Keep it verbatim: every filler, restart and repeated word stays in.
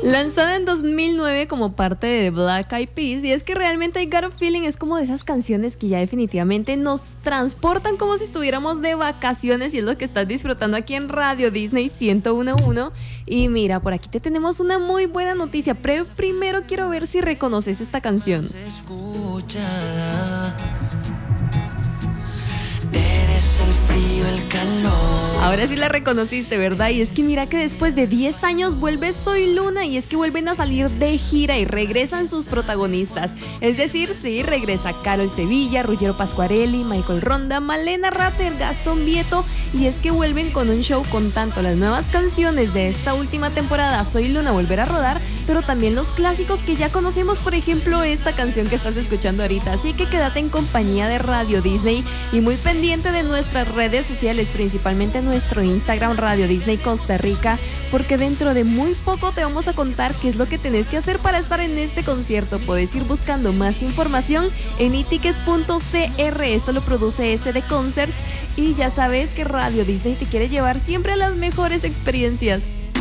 Lanzada en dos mil nueve como parte de Black Eyed Peas, y es que realmente I Got a Feeling es como de esas canciones que ya definitivamente nos transportan como si estuviéramos de vacaciones, y es lo que estás disfrutando aquí en Radio Disney ciento uno punto uno. Y mira, por aquí te tenemos una muy buena noticia, pero primero quiero ver si reconoces esta canción. Eres el frío, el calor. Ahora sí la reconociste, ¿verdad? Y es que mira que después de diez años vuelve Soy Luna, y es que vuelven a salir de gira y regresan sus protagonistas. Es decir, sí, regresa Carol Sevilla, Ruggero Pasquarelli, Michael Ronda, Malena Ratter, Gastón Vieto, y es que vuelven con un show con tanto las nuevas canciones de esta última temporada, Soy Luna, volver a rodar, pero también los clásicos que ya conocemos, por ejemplo, esta canción que estás escuchando ahorita. Así que quédate en compañía de Radio Disney y muy pendiente de nuestras redes sociales, principalmente nuestro Instagram Radio Disney Costa Rica, porque dentro de muy poco te vamos a contar qué es lo que tenés que hacer para estar en este concierto. Puedes ir buscando más información en e ticket punto c r. Esto lo produce S D Concerts, y ya sabes que Radio Disney te quiere llevar siempre a las mejores experiencias.